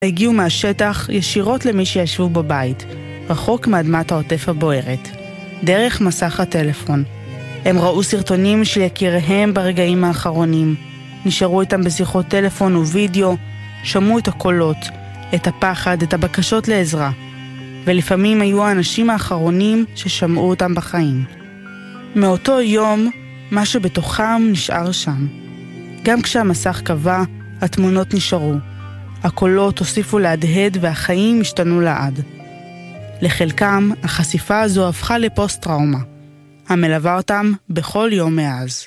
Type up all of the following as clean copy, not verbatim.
הגיעו מהשטח ישירות למי שישבו בבית, רחוק מאדמת העוטף הבוערת, דרך מסך הטלפון. הם ראו סרטונים של יקיריהם ברגעים האחרונים, נשארו איתם בשיחות טלפון ווידאו, שמעו את הקולות, את הפחד, את הבקשות לעזרה, ולפעמים היו האנשים האחרונים ששמעו אותם בחיים. מאותו יום, מה שבתוכם נשאר שם. גם כשהמסך קבע, התמונות נשארו. הקולות הוסיפו להדהד והחיים השתנו לעד. לחלקם, החשיפה הזו הפכה לפוסט-טראומה, המלווה אותם בכל יום מאז.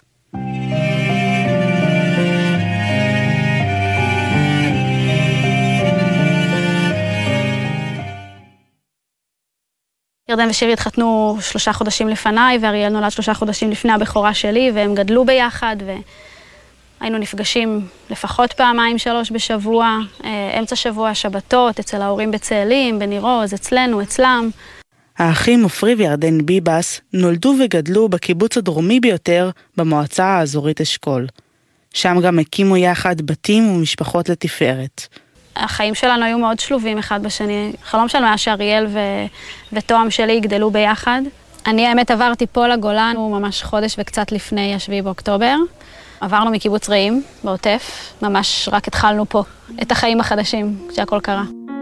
ירדן ושירי התחתנו 3 חודשים לפניי, ואריאל נולד 3 חודשים לפני הבכורה שלי, והם גדלו ביחד, והיינו נפגשים לפחות 2-3 בשבוע, אמצע שבוע, שבתות, אצל ההורים בצאלים, בניר עוז, אצלנו, אצלם. האחים עופרי וירדן ביבס נולדו וגדלו בקיבוץ הדרומי ביותר במועצה האזורית אשכול. שם גם הקימו יחד בתים ומשפחות לתפארת. החיים שלנו היו מאוד שלובים אחד בשני. החלום שלנו היה שאריאל ותואם שלי יגדלו ביחד. אני האמת עברתי פה לגולן, הוא ממש חודש וקצת לפני 7 באוקטובר. עברנו מקיבוץ רעים בעוטף, ממש רק התחלנו פה את החיים החדשים כשהכל קרה.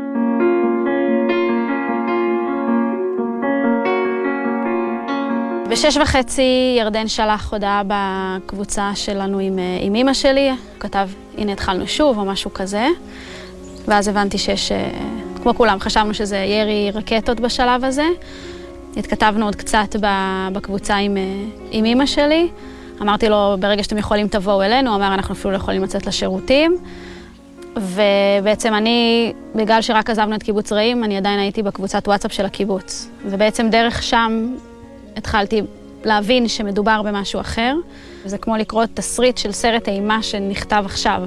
ב6:30 ירדן שלח הודעה בקבוצה שלנו עם אמא שלי. הוא כתב, הנה התחלנו שוב או משהו כזה. ואז הבנתי שיש, כמו כולם, חשבנו שזה ירי רקטות בשלב הזה. התכתבנו עוד קצת בקבוצה עם אמא שלי. אמרתי לו, ברגע שאתם יכולים תבואו אלינו, הוא אמר, אנחנו אפילו לא יכולים לצאת לשירותים. ובעצם אני, בגלל שרק עזבנו את קיבוץ רעים, אני עדיין הייתי בקבוצת וואטסאפ של הקיבוץ. ובעצם דרך שם התחלתי להבין שמדובר במשהו אחר. וזה כמו לקרוא תסריט של סרט אימה שנכתב עכשיו.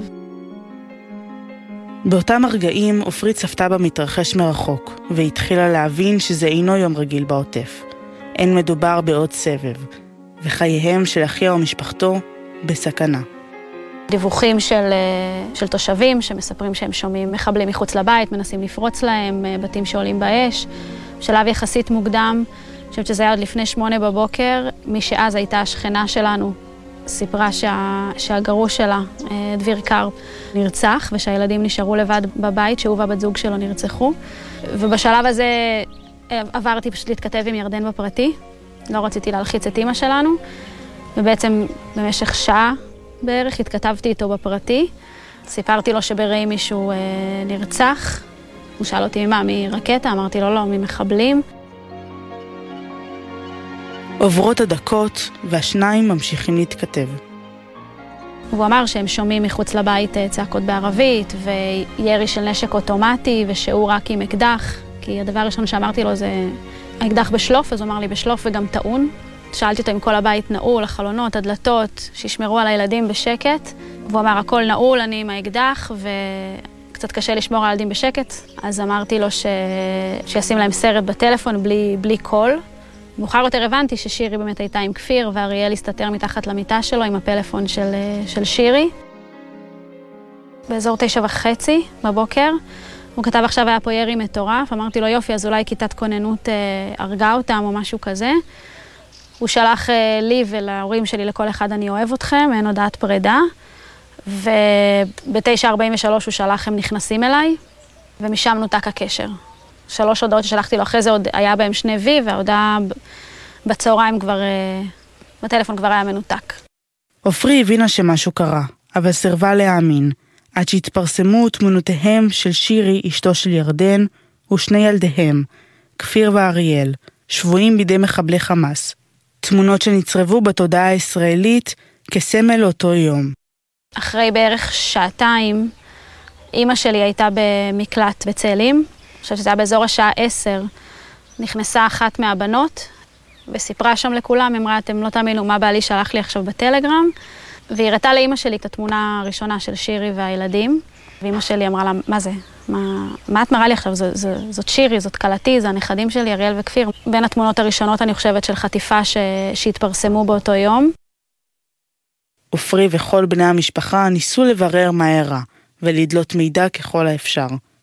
באותם הרגעים עופרי צפתה במתרחש מרחוק, והתחילה להבין שזה אינו יום רגיל בעוטף. אין מדובר בעוד סבב, וחייהם של אחיה ומשפחתו בסכנה. דיווחים של תושבים שמספרים שהם שומעים מחבלים מחוץ לבית, מנסים לפרוץ להם, בתים שעולים באש. בשלב יחסית מוקדם, אני חושבת שזה היה עוד לפני 8 בבוקר, מי שאז הייתה השכנה שלנו, סיפרה שהגרוש שלה, דביר קרפ, נרצח, ושהילדים נשארו לבד בבית, שהוא והבת זוג שלו נרצחו. ובשלב הזה עברתי פשוט להתכתב עם ירדן בפרטי, לא רציתי להלחיץ את אמא שלנו, ובעצם במשך שעה בערך התכתבתי איתו בפרטי. סיפרתי לו שברעים מישהו נרצח, הוא שאל אותי מה, מרקטה? אמרתי לו לא, ממחבלים. עוברות הדקות והשניים ממשיכים להתכתב. הוא אמר שהם שומעים מחוץ לבית צעקות בערבית וירי של נשק אוטומטי ושהוא רק עם אקדח, כי הדבר הראשון שאמרתי לו זה האקדח בשלוף, אז הוא אמר לי בשלוף וגם טעון. שאלתי אותו אם כל הבית נעול, החלונות, הדלתות, שישמרו על הילדים בשקט. והוא אמר הכל נעול, אני עם האקדח וקצת קשה לשמור על הילדים בשקט. אז אמרתי לו שישים להם סרט בטלפון בלי קול. מאוחר יותר הבנתי ששירי באמת הייתה עם כפיר, ואריאל הסתתר מתחת למיטה שלו עם הפלאפון של שירי. באזור 9:30 בבוקר, הוא כתב עכשיו היה פה ירי מטורף, אמרתי לו יופי, אז אולי כיתת כוננות הרגה אותם או משהו כזה. הוא שלח לי ולהורים שלי, לכל אחד אני אוהב אתכם, אין הודעת פרידה. וב-9:43 הוא שלח הם נכנסים אליי, ומשם נותק הקשר. 3 הודעות ששלחתי לו, אחרי זה עוד היה בהם 2 וי, וההודעה בצהריים כבר, בטלפון כבר היה מנותק. עופרי הבינה שמשהו קרה, אבל סירבה להאמין, עד שהתפרסמו תמונותיהם של שירי, אשתו של ירדן, ו2 ילדיהם, כפיר ואריאל, שבויים בידי מחבלי חמאס. תמונות שנצרבו בתודעה הישראלית כסמל לאותו יום. אחרי בערך 2 שעתיים, אמא שלי הייתה במקלט בצאלים, אני חושבת שזה היה באזור השעה 10, נכנסה אחת מהבנות, וסיפרה שם לכולם, אמרה, אתם לא תאמינו מה בעלי שלח לי עכשיו בטלגרם, והיא הראתה לאמא שלי את התמונה הראשונה של שירי והילדים, ואמא שלי אמרה לה, מה זה? מה את מראה לי עכשיו? זאת שירי, זאת קלתי, זה הנכדים שלי, אריאל וכפיר. בין התמונות הראשונות, אני חושבת, של חטיפה שהתפרסמו באותו יום. עופרי וכל בני המשפחה ניסו לברר מה אירע, ולדלות מידע ככל האפשר.